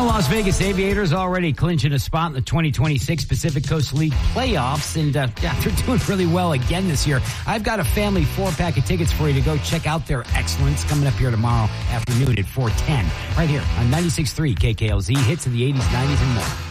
Las Vegas Aviators already clinching a spot in the 2026 Pacific Coast League playoffs, and they're doing really well again this year. I've got a family 4-pack of tickets for you to go check out their excellence coming up here tomorrow afternoon at 4:10, right here on 96.3 KKLZ, hits of the 80s, 90s, and more.